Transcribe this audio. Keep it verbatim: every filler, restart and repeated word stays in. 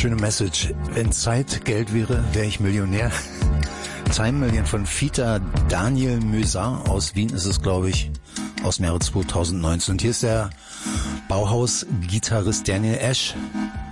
Schöne Message. Wenn Zeit Geld wäre, wäre ich Millionär. Time Million von Fita Daniel Möser aus Wien ist es, glaube ich, aus dem Jahre zweitausendneunzehn. Und hier ist der Bauhaus-Gitarrist Daniel Ash